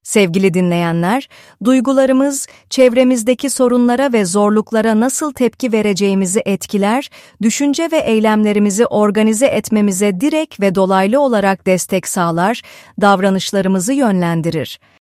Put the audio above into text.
Sevgili dinleyenler, duygularımız, çevremizdeki sorunlara ve zorluklara nasıl tepki vereceğimizi etkiler, düşünce ve eylemlerimizi organize etmemize direkt ve dolaylı olarak destek sağlar, davranışlarımızı yönlendirir.